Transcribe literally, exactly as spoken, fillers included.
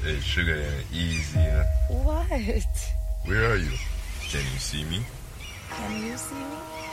Hey, sugar ain't easy, huh? What? Where are you? Can you see me? Can you see me?